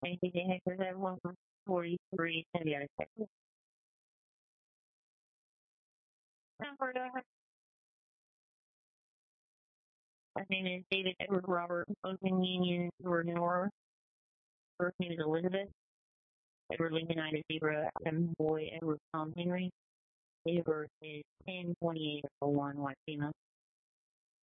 Thank you, Hector. That one from 43, Henrietta, Texas. Number, last name is David Edward Robert, Open Union, Nora. First name is Elizabeth. Edward Lincoln, Ida Zebra, Adam Boy, Edward Tom Henry. Date of birth is 10/28/01, white female.